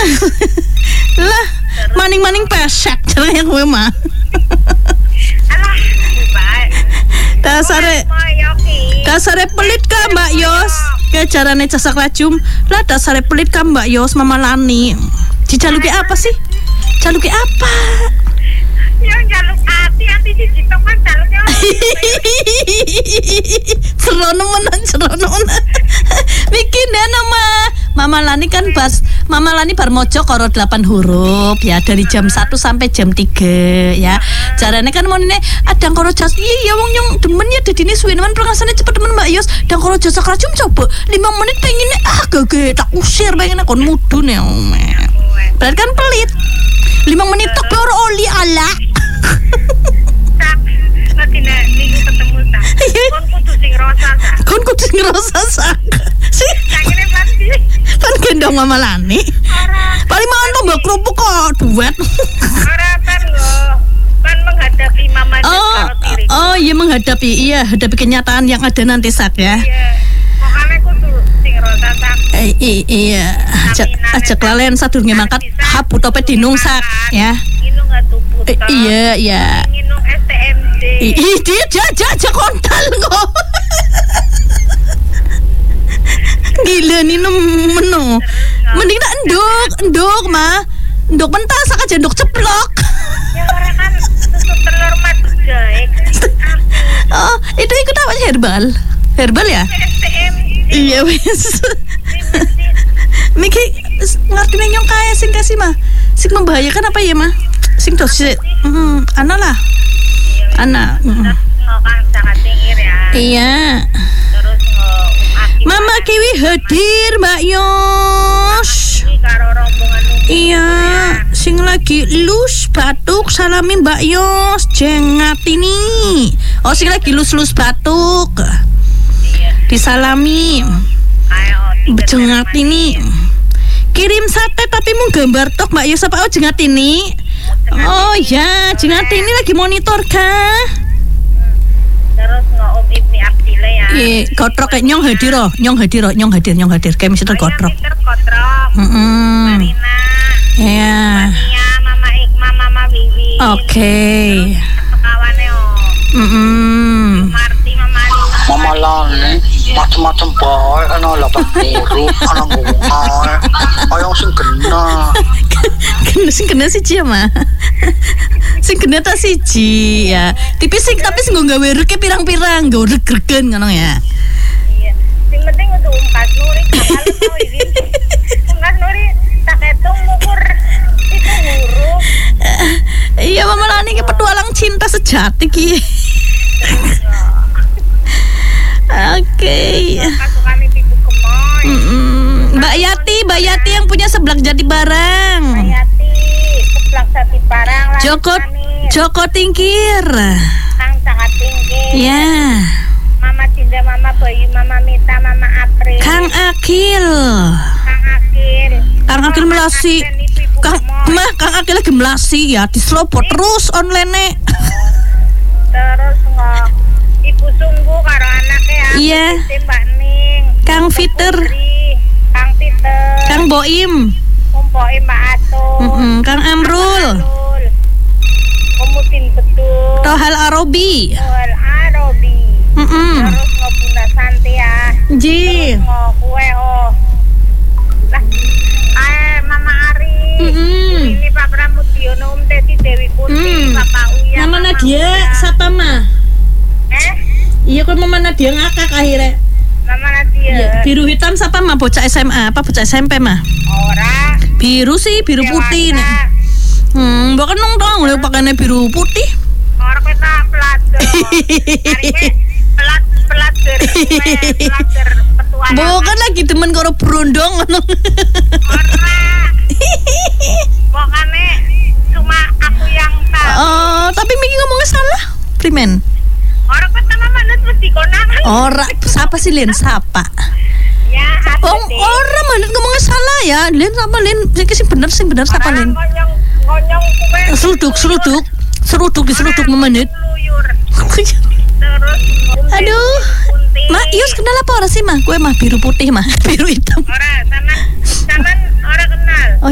Lah, maning-maning pesek cenah yang kowe mah. Alah, baik. Dasare pelit ka Mbak Yos. Kayak carane casak racum. Lah dasare pelit ka Mbak Yos Mama Lani. Dijaluki apa sih? Jaluki apa? Yang jaluk hati dijitok kan jaluknya. Serono bikin ya nama Mama Lani kan Mama Lani bar mojo karo 8 huruf ya dari jam 1 sampai jam 3 ya. Carane kan monine adang karo jas iya wong yang demen ya dadine suwe nemen prangasane cepet temen Mbak Yos dang karo jasa racun coba 5 menit pengine gage tak usir pengine kon mudun ya. Berarti kan pelit 5 menit tok loro oli ala. Nanti minggu ketemu tak. Kon kudu sing rosa sak. Sih. Kayaknya pasti. Kan gendong Mama Lani. Paling mangan lomba kerupuk kok duet. Harapan loh. Kan menghadapi Mama karo Tiri. Oh, iya menghadapi hadapi kenyataan yang ada nanti sak ya. Iya. Makanya kudu sing rosa sak. Iya. Ajak lalen sadurunge mangkat habu tope dinung sak ya. Nginung atuh. Iya. Nginung STMJ. Dia jajak kontal kok. Gila nih menu. Mending nak enduk mah. Enduk mentah sak aja enduk ceplok. Ya orang kan susu telur madu jahe. Oh, itu ikut apa herbal? Herbal ya? STMJ. Iya wes. Miki ngerti nyong kaya sing kasih mah. Sing membahayakan apa ya mah? Sing dosis. Ana lah. Ana. Kan sangat tinggi ya. Iya. Terus Mama Kiwi hadir Mbak Yos. Karo rombongan iya, sing lagi lus batuk salami Mbak Yos jengat ini. Oh, sing lagi lus batuk. Iya. Disalami. Jengat ini. Kirim sate tapi mau gambar tok Mbak Yos apa jengat ini? Oh ya, jengat ini lagi monitor kah? Terus Om Ibni Abdile ya. Iya, kotrok kayak nyong hadir. Kayak misalnya kotrok. Marina. Iya. Mania, Mama Ikma, Mama Wiwi. Oke. Kawannya Marti, Mama Alina. Mama Lani, macam-macam boy, ana 8 huruf, ana ngomong. Ayo sing kena siji ya mah. Sing kena ta siji ya. Tapi sing nggo gawe reke pirang-pirang, nggo regregen ngono ya. Iya. Sing penting untuk Umkas Nuri kapal mau iki. Umkas Nuri tak ketung ngukur itu huruf. Iya Mama Lani ki petualang cinta sejati ki. Oke. Kami Ibu Kemoy. Mbak Yati yang punya seblak Jati Barang. Mbak Yati, seblak Jati Barang lah. Joko Tingkir. Kang sangat tinggi. Ya. Mama Cinda, Mama Bayu, Mama Mita, Mama April. Kang Akil melasi. Kang Akil lagi melasi ya, dislopot terus online. Terus Ibu Sungguh karo anaknya. Iya. Mbak Ning. Kang Fiter. Kang Boim. Boim Mbak Atul. Kang Amrul. Komutin betul. Tohal Arobi. Terus Bunda Santi ya. Ji. Terus kue lah. Mama Ari. Ini Pak Pramudiono, Teti Dewi Kunti, Bapak Uya. Mama Nadia siapa mah? Iya kok Mama Nadia ngakak akhirnya. Mama Nadia. Ya, biru hitam siapa mah? Bocah SMA apa bocah SMP mah? Ora. Biru sih, biru putih nih. Bahkan nong lho pakainya biru putih. Ora kita pelajar. Pelajar petualangan. Bukan lagi temen karo brondong ngono. Ora. Pokoknya cuma aku yang tahu. Oh, tapi Miki ngomongnya salah. Primen. Orang pertama manut mesti konangan. Ora, siapa sih Lin? Siapa? Ya, orang manut ngomongnya salah ya. Lin sama Lin, sing bener siapa Lin? Ngonyong kue. Seruduk memenit. Terus aduh. Mak, Yus kenal apa orang sih mah? Kue mah biru putih mah, biru hitam. Ora, sama